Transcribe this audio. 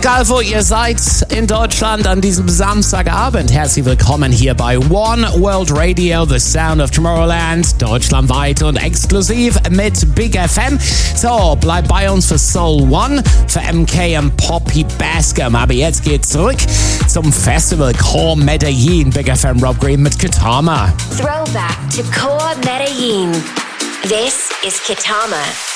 Egal wo ihr seid in Deutschland an diesem Samstagabend, herzlich willkommen hier bei One World Radio, the sound of Tomorrowland, deutschlandweit und exklusiv mit Big FM. So, bleibt bei uns für Soul One, für MK und Poppy Bascom. Aber jetzt geht's zurück zum Festival Core Medellin. Big FM Rob Green mit Kitama. Throwback to Core Medellin. This is Kitama.